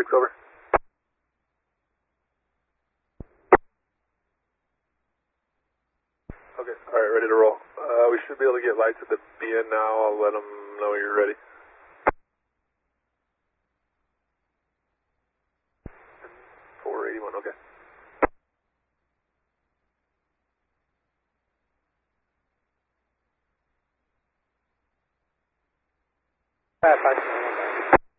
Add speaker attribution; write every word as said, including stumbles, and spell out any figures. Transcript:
Speaker 1: six, over. Okay, alright, ready to roll. Uh, we should be able to get lights at the B N now. I'll let them know you're ready. four eighty-one, okay.
Speaker 2: Five, five.